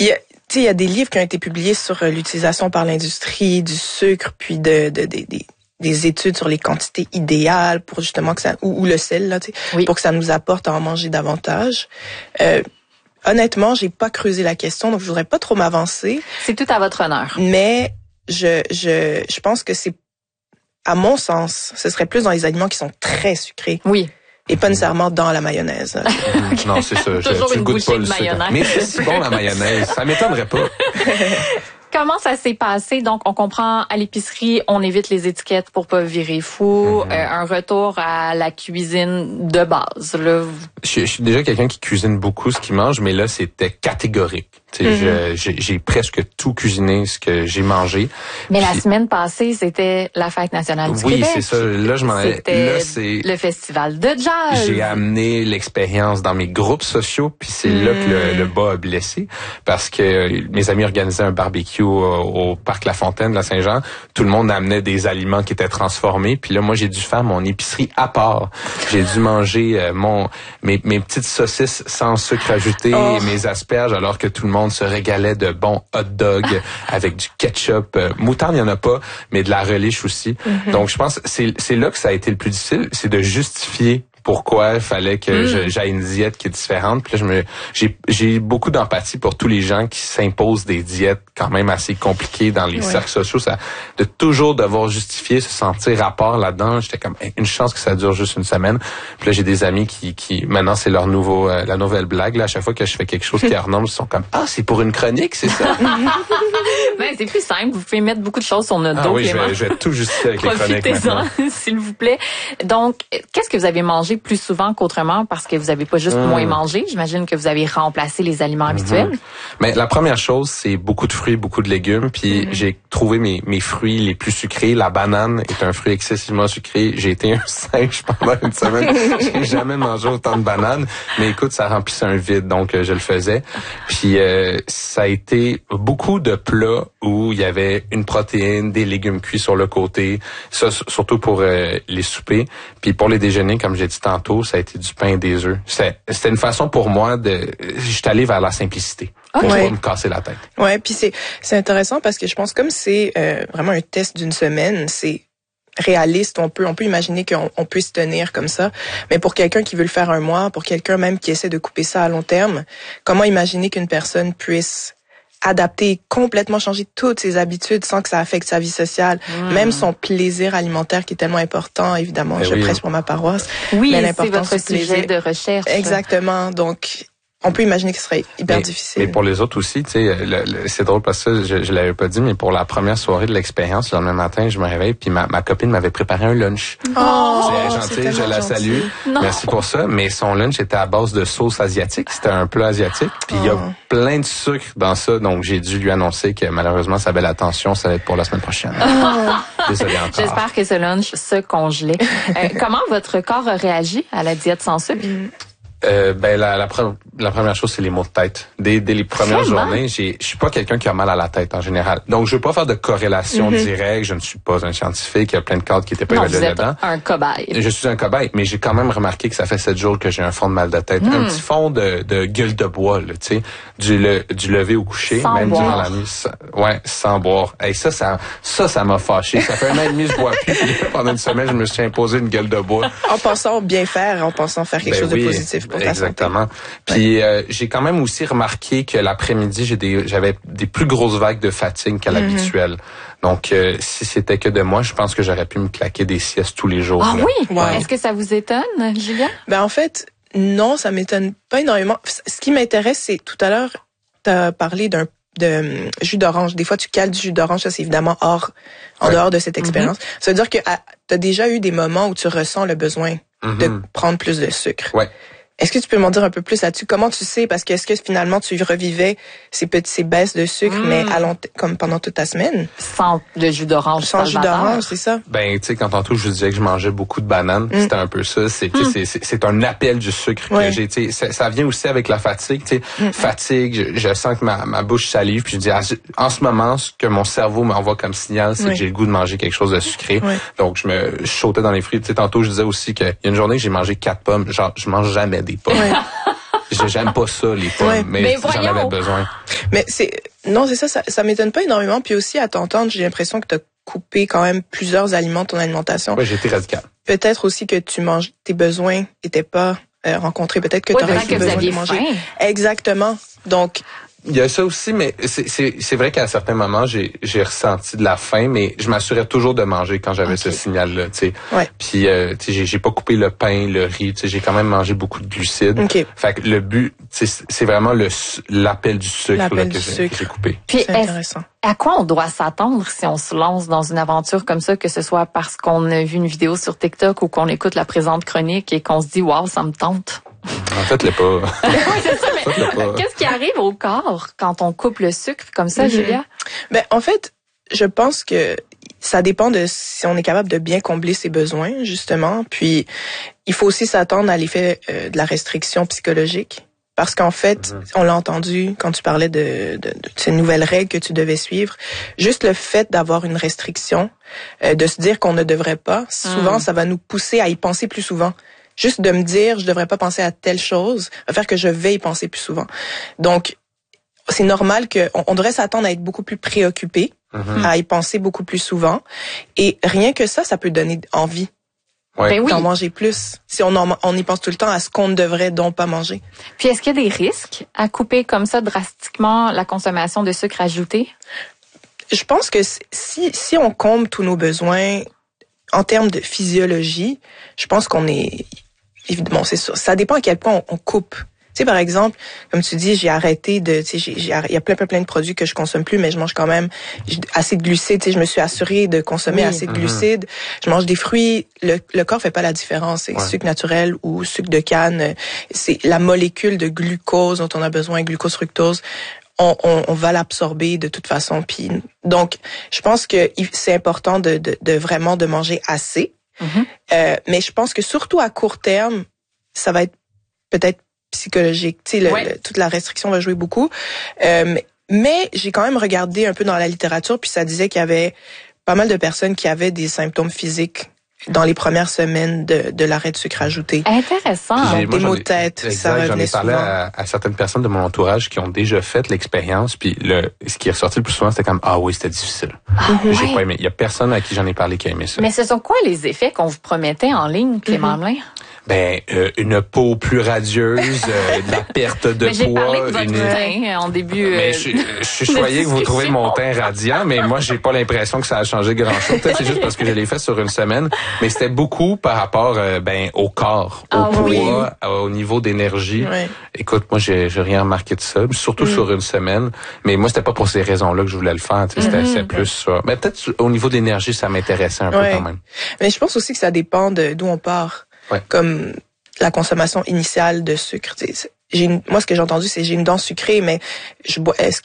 il y a des livres qui ont été publiés sur l'utilisation par l'industrie du sucre, puis des études sur les quantités idéales pour justement que ça, ou le sel, là, pour que ça nous apporte à en manger davantage. Honnêtement, j'ai pas creusé la question, donc je voudrais pas trop m'avancer. C'est tout à votre honneur. Mais je pense que c'est, à mon sens, ce serait plus dans les aliments qui sont très sucrés. Oui. Et pas nécessairement dans la mayonnaise. Non, c'est ça. Toujours tu une goûtes pas bouchée le de sucre. mayonnaise. Mais c'est si bon la mayonnaise, ça m'étonnerait pas. Comment ça s'est passé? Donc, on comprend à l'épicerie, on évite les étiquettes pour pas virer fou. Un retour à la cuisine de base. Là. Je suis déjà quelqu'un qui cuisine beaucoup ce qu'il mange, mais là, c'était catégorique. J'ai presque tout cuisiné ce que j'ai mangé. Mais la semaine passée, c'était la fête nationale du Québec. Oui, c'est ça. Là, je m'en allais. Là, c'est le festival de jazz. J'ai amené l'expérience dans mes groupes sociaux, puis c'est là que le bas a blessé, parce que mes amis organisaient un barbecue au parc La Fontaine, la Saint-Jean. Tout le monde amenait des aliments qui étaient transformés, puis là, moi, j'ai dû faire mon épicerie à part. J'ai dû manger mes petites saucisses sans sucre ajouté et mes asperges, alors que tout le monde se régalait de bons hot dogs avec du ketchup. Moutarde, il y en a pas, mais de la relish aussi. Donc, je pense que c'est là que ça a été le plus difficile, c'est de justifier pourquoi il fallait que j'aille une diète qui est différente. Puis là, j'ai beaucoup d'empathie pour tous les gens qui s'imposent des diètes quand même assez compliquées dans les cercles sociaux. Ça, de toujours devoir justifier, se sentir à part là-dedans. J'étais comme, une chance que ça dure juste une semaine. Puis là, j'ai des amis qui maintenant, c'est leur la nouvelle blague. Là, à chaque fois que je fais quelque chose qui est hors norme, ils sont comme, c'est pour une chronique, c'est ça? Ben, c'est plus simple. Vous pouvez mettre beaucoup de choses sur notre dos. Oui, je vais tout justifier avec les chroniques maintenant. S'il vous plaît. Donc, qu'est-ce que vous avez mangé plus souvent qu'autrement parce que vous avez pas juste moins mangé? J'imagine que vous avez remplacé les aliments habituels. Mais la première chose, c'est beaucoup de fruits, beaucoup de légumes. Puis j'ai trouvé mes fruits les plus sucrés. La banane est un fruit excessivement sucré. J'ai été un singe pendant une semaine. J'ai jamais mangé autant de bananes. Mais écoute, ça remplissait un vide, donc je le faisais. Puis ça a été beaucoup de plats où il y avait une protéine, des légumes cuits sur le côté. Ça, surtout pour les soupers. Puis pour les déjeuners, comme j'ai dit tantôt, ça a été du pain et des œufs. C'était une façon pour moi j'étais allé vers la simplicité pour pas me casser la tête. Ouais, puis c'est intéressant parce que je pense comme c'est vraiment un test d'une semaine, c'est réaliste, on peut imaginer qu'on peut se tenir comme ça, mais pour quelqu'un qui veut le faire un mois, pour quelqu'un même qui essaie de couper ça à long terme, comment imaginer qu'une personne puisse adapter, complètement changer toutes ses habitudes sans que ça affecte sa vie sociale, même son plaisir alimentaire qui est tellement important, évidemment, je prêche pour ma paroisse. Oui, mais c'est votre sujet de recherche. Exactement, donc on peut imaginer que ce serait hyper difficile. Mais pour les autres aussi, tu sais, c'est drôle parce que je l'avais pas dit, mais pour la première soirée de l'expérience, le lendemain matin, je me réveille, puis ma copine m'avait préparé un lunch. C'est gentil, je la salue. Merci pour ça. Mais son lunch était à base de sauce asiatique. C'était un plat asiatique. Puis il y a plein de sucre dans ça, donc j'ai dû lui annoncer que malheureusement, ça avait l'attention, ça va être pour la semaine prochaine. Désolé encore. J'espère que ce lunch se congelait. Comment votre corps a réagi à la diète sans sucre? La première chose, c'est les maux de tête. Dès les premières journées, je suis pas quelqu'un qui a mal à la tête en général. Donc, je veux pas faire de corrélation directe. Je ne suis pas un scientifique. Il y a plein de cadres qui étaient pas évalués là-dedans. Vous êtes un cobaye. Je suis un cobaye, mais j'ai quand même remarqué que ça fait 7 jours que j'ai un fond de mal de tête. Un petit fond de gueule de bois, là, tu sais, du lever au coucher, sans même boire. durant la nuit. Sans boire. Hey, ça m'a fâché. Ça fait un an et demi que je bois plus. Puis pendant une semaine, je me suis imposé une gueule de bois. En pensant bien faire, en pensant faire quelque chose de positif pour ta santé. Exactement. Puis j'ai quand même aussi remarqué que l'après-midi, j'avais des plus grosses vagues de fatigue qu'à l'habituel. Donc si c'était que de moi, je pense que j'aurais pu me claquer des siestes tous les jours. Ah là. Oui? Ouais. Est-ce que ça vous étonne, Julia? Ben en fait, non, ça m'étonne pas énormément. Ce qui m'intéresse, c'est tout à l'heure, tu as parlé de jus d'orange. Des fois, tu cales du jus d'orange, ça c'est évidemment en dehors de cette expérience. Ça veut dire que tu as déjà eu des moments où tu ressens le besoin de prendre plus de sucre. Ouais. Est-ce que tu peux m'en dire un peu plus là-dessus? Comment tu sais? Parce que est-ce que finalement tu revivais ces baisses de sucre, mais comme pendant toute ta semaine? Sans le jus d'orange. Sans jus d'orange, c'est ça? Ben, tu sais, quand tantôt je vous disais que je mangeais beaucoup de bananes, c'était un peu ça. C'est un appel du sucre que j'ai. Tu sais, ça vient aussi avec la fatigue. Tu sais, fatigue. Je sens que ma bouche salive. Puis je dis, en ce moment, ce que mon cerveau m'envoie comme signal, c'est que j'ai le goût de manger quelque chose de sucré. Donc je sautais dans les fruits. Tu sais, tantôt je disais aussi qu'il y a une journée que j'ai mangé 4 pommes. Genre, je mange jamais des pommes. J'aime pas ça, les pommes, mais j'en avais besoin. Mais c'est ça m'étonne pas énormément. Puis aussi, à t'entendre, j'ai l'impression que tu as coupé quand même plusieurs aliments de ton alimentation. Oui, j'ai été radical. Peut-être aussi que tes besoins n'étaient pas rencontrés. Peut-être que tu aurais eu besoin de manger. Faim. Exactement. Donc, il y a ça aussi, mais c'est vrai qu'à certains moments, j'ai ressenti de la faim, mais je m'assurais toujours de manger quand j'avais ce signal-là, tu sais. Ouais. Puis, tu sais, j'ai pas coupé le pain, le riz, tu sais, j'ai quand même mangé beaucoup de glucides. Okay. Fait que le but, c'est vraiment l'appel du sucre que j'ai coupé. Puis, c'est intéressant. À quoi on doit s'attendre si on se lance dans une aventure comme ça, que ce soit parce qu'on a vu une vidéo sur TikTok ou qu'on écoute la présente chronique et qu'on se dit « Wow, ça me tente ». En fait, l'est pas. Oui, c'est ça, mais qu'est-ce qui arrive au corps quand on coupe le sucre comme ça, Julia? Ben, en fait, je pense que ça dépend de si on est capable de bien combler ses besoins, justement. Puis, il faut aussi s'attendre à l'effet de la restriction psychologique. Parce qu'en fait, on l'a entendu quand tu parlais de ces nouvelles règles que tu devais suivre. Juste le fait d'avoir une restriction, de se dire qu'on ne devrait pas, souvent, ça va nous pousser à y penser plus souvent. Juste de me dire, je devrais pas penser à telle chose, va faire que je vais y penser plus souvent. Donc, c'est normal on devrait s'attendre à être beaucoup plus préoccupé, à y penser beaucoup plus souvent. Et rien que ça peut donner envie d'en manger plus. Si on y pense tout le temps à ce qu'on ne devrait donc pas manger. Puis, est-ce qu'il y a des risques à couper comme ça drastiquement la consommation de sucre ajouté? Je pense que si on comble tous nos besoins en termes de physiologie, je pense qu'on est... Évidemment, c'est sûr. Ça dépend à quel point on coupe. Tu sais, par exemple, comme tu dis, j'ai arrêté de... Tu sais, il y a plein de produits que je consomme plus, mais je mange quand même assez de glucides. Tu sais, je me suis assurée de consommer assez de glucides. Je mange des fruits. Le corps fait pas la différence. C'est sucre naturel ou sucre de canne. C'est la molécule de glucose dont on a besoin, glucose, fructose. On va l'absorber de toute façon. Puis donc, je pense que c'est important de vraiment de manger assez. Mais je pense que surtout à court terme, ça va être peut-être psychologique. Tu sais, toute la restriction va jouer beaucoup. Mais j'ai quand même regardé un peu dans la littérature, puis ça disait qu'il y avait pas mal de personnes qui avaient des symptômes physiques dans les premières semaines de l'arrêt de sucre ajouté. Intéressant. Donc, des maux de tête, ça revenait souvent. J'en ai parlé à certaines personnes de mon entourage qui ont déjà fait l'expérience, puis ce qui est ressorti le plus souvent, c'était comme « Ah oui, c'était difficile. J'ai pas aimé. » Il y a personne à qui j'en ai parlé qui a aimé ça. Mais ce sont quoi les effets qu'on vous promettait en ligne, Clément Hamelin? Ben, une peau plus radieuse, de la perte de poids. J'ai parlé de votre teint en début. Mais je suis choyé que vous trouvez mon teint radiant, mais moi, j'ai pas l'impression que ça a changé grand-chose. Peut-être c'est juste parce que je l'ai fait sur une semaine, mais c'était beaucoup par rapport au corps, au poids, au niveau d'énergie. Oui. Écoute, moi, j'ai rien remarqué de ça, surtout sur une semaine. Mais moi, c'était pas pour ces raisons-là que je voulais le faire. C'était plus ça. Mais peut-être au niveau d'énergie, ça m'intéressait un peu quand même. Mais je pense aussi que ça dépend d'où on part. Comme la consommation initiale de sucre. Moi, ce que j'ai entendu, c'est j'ai une dent sucrée, mais est-ce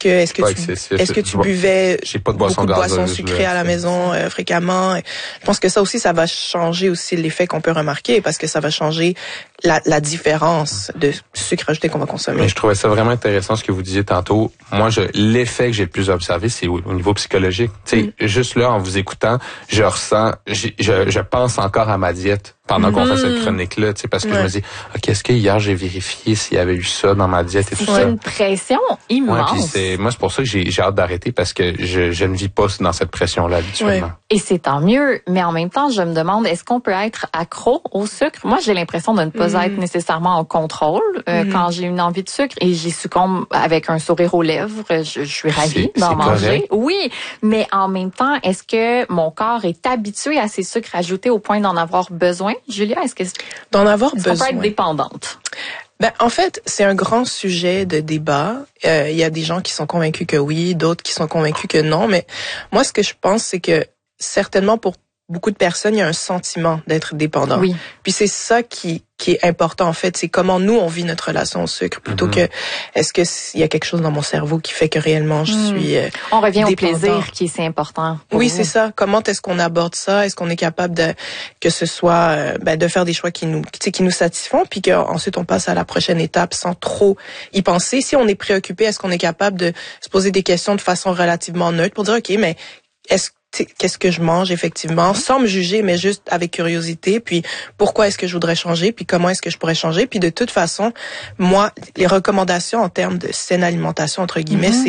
que tu buvais beaucoup de boissons sucrées à la maison fréquemment? Je pense que ça aussi, ça va changer aussi l'effet qu'on peut remarquer, parce que ça va changer la différence de sucre ajouté qu'on va consommer. Mais je trouvais ça vraiment intéressant ce que vous disiez tantôt. Moi, l'effet que j'ai le plus observé, c'est au niveau psychologique. Tu sais, juste là, en vous écoutant, je ressens, je pense encore à ma diète pendant qu'on fait cette chronique-là, tu sais, parce que je me dis, OK, est-ce que hier j'ai vérifié s'il y avait eu ça dans ma diète et tout ça? C'est une pression immense. Ouais, moi, c'est pour ça que j'ai hâte d'arrêter, parce que je ne vis pas dans cette pression-là habituellement. Ouais. Et c'est tant mieux, mais en même temps, je me demande, est-ce qu'on peut être accro au sucre? Moi, j'ai l'impression de ne pas être nécessairement en contrôle quand j'ai une envie de sucre, et j'y succombe avec un sourire aux lèvres. Je suis ravie d'en manger. Correct. Oui, mais en même temps, est-ce que mon corps est habitué à ces sucres ajoutés au point d'en avoir besoin? Julia, est-ce que d'en avoir besoin? Ça peut être dépendante. Ben, en fait, c'est un grand sujet de débat. Il y a des gens qui sont convaincus que oui, d'autres qui sont convaincus que non. Mais moi, ce que je pense, c'est que certainement pour beaucoup de personnes, il y a un sentiment d'être dépendant. Oui. Puis c'est ça qui est important, en fait. C'est comment nous, on vit notre relation au sucre, plutôt que est-ce que il y a quelque chose dans mon cerveau qui fait que réellement je suis on revient dépendant. au plaisir qui est si important. Oui, c'est ça. Comment est-ce qu'on aborde ça? Est-ce qu'on est capable que ce soit de faire des choix qui nous satisfont, puis qu'ensuite on passe à la prochaine étape sans trop y penser. Si on est préoccupé, est-ce qu'on est capable de se poser des questions de façon relativement neutre pour dire, OK, mais qu'est-ce que je mange effectivement, sans me juger, mais juste avec curiosité, puis pourquoi est-ce que je voudrais changer, puis comment est-ce que je pourrais changer, puis de toute façon, moi, les recommandations en termes de saine alimentation, entre guillemets,